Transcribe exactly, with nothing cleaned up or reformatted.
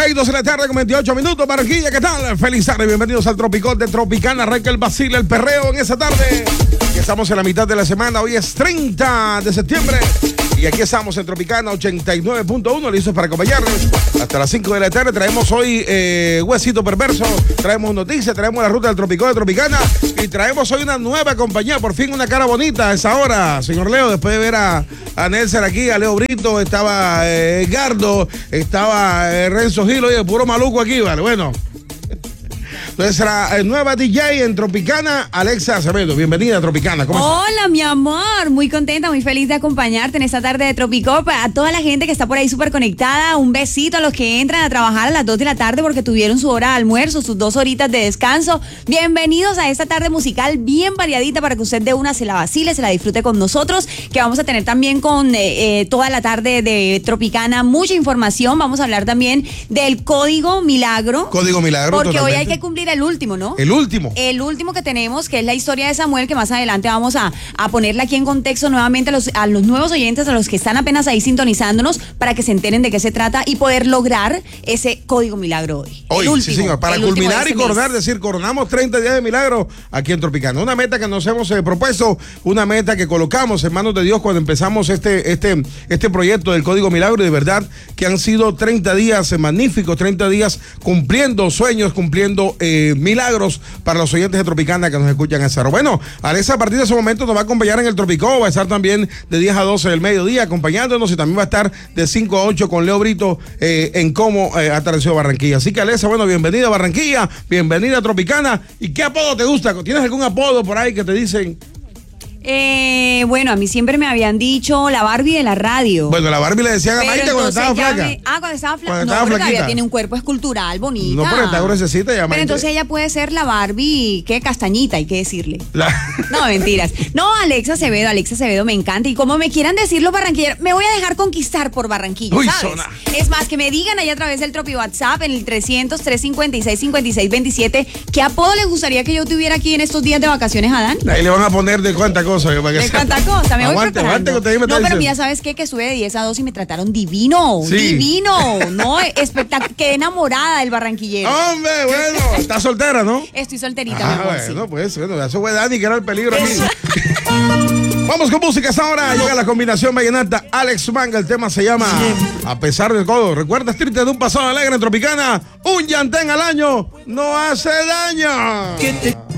dos de la tarde con veintiocho minutos, Barranquilla, ¿qué tal? Feliz tarde, bienvenidos al Tropicón de Tropicana. Arranca el vacile, el perreo en esa tarde. Aquí estamos en la mitad de la semana, hoy es treinta de septiembre. Y aquí estamos en Tropicana ochenta y nueve punto uno, listos para acompañarles hasta las cinco de la tarde. Traemos hoy eh, Huesito Perverso, traemos noticias, traemos la ruta del Tropicón de Tropicana y traemos hoy una nueva compañía, por fin una cara bonita a esa hora, señor Leo, después de ver a, a Nelson aquí, a Leo Brito, estaba eh, Gardo, estaba eh, Renzo Gil, oye, puro maluco aquí, vale, bueno. Entonces, la eh, nueva D J en Tropicana, Alexa Acevedo. Bienvenida a Tropicana. ¿Cómo estás? Hola, mi amor. Muy contenta, muy feliz de acompañarte en esta tarde de Tropicop. A toda la gente que está por ahí súper conectada, un besito a los que entran a trabajar a las dos de la tarde porque tuvieron su hora de almuerzo, sus dos horitas de descanso. Bienvenidos a esta tarde musical bien variadita para que usted de una se la vacile, se la disfrute con nosotros, que vamos a tener también con eh, eh, toda la tarde de Tropicana mucha información. Vamos a hablar también del Código Milagro. Código Milagro, porque totalmente. hoy hay que cumplir el último, ¿no? El último. El último que tenemos, que es la historia de Samuel, que más adelante vamos a, a ponerla aquí en contexto nuevamente a los, a los nuevos oyentes, a los que están apenas ahí sintonizándonos, para que se enteren de qué se trata y poder lograr ese Código Milagro hoy. Hoy, el último, sí, señor, para culminar este y coronar, decir, coronamos treinta días de milagro aquí en Tropicana. Una meta que nos hemos eh, propuesto, una meta que colocamos en manos de Dios cuando empezamos este, este, este proyecto del Código Milagro, y de verdad que han sido treinta días eh, magníficos, treinta días cumpliendo sueños, cumpliendo eh, milagros para los oyentes de Tropicana que nos escuchan a esa hora. Bueno, Alexa a partir de ese momento nos va a acompañar en el Tropicó, va a estar también de diez a doce del mediodía acompañándonos, y también va a estar de cinco a ocho con Leo Brito eh, en Cómo eh, atardeció Barranquilla. Así que Alexa, bueno, bienvenida a Barranquilla, bienvenida a Tropicana. ¿Y qué apodo te gusta? ¿Tienes algún apodo por ahí que te dicen? Eh, bueno, a mí siempre me habían dicho la Barbie de la radio. Bueno, la Barbie le decían a Pero Maite cuando estaba ya flaca. me- ah, cuando estaba flaca. Cuando No, estaba pero flaquita. todavía tiene un cuerpo escultural bonita. No, pero está gruesecita ya, Pero Maite. entonces ella puede ser la Barbie, ¿qué? Castañita, hay que decirle. La- No, mentiras. No, Alexa Acevedo, Alexa Acevedo me encanta. Y como me quieran decir los barranquilleros, me voy a dejar conquistar por Barranquilla, Uy, ¿sabes? zona. Es más, que me digan ahí a través del Tropi WhatsApp en el trescientos, trescientos cincuenta y seis, cincuenta y seis veintisiete, ¿qué apodo les gustaría que yo tuviera aquí en estos días de vacaciones a Dani? Ahí le van a poner de cuánta cosa. Para que De sea- tanta cosa, me voy Aguante, aguante, preparando. que usted ahí me No, está pero diciendo. mira, ¿sabes qué? Que sube de diez a dos y me trataron divino, Sí. divino, ¿no? Espectacular, quedé enamorada del barranquillero. Hombre, bueno, está soltera, ¿no? Estoy solterita, mi Ah, amor, sí. bueno, pues, bueno, eso fue Dani que era el peligro aquí. Vamos con música esta hora. Llega la combinación vallenata Alex Manga. El tema se llama A pesar del codo. ¿Recuerdas triste de un pasado alegre en Tropicana? Un llantén al año no hace daño. Que te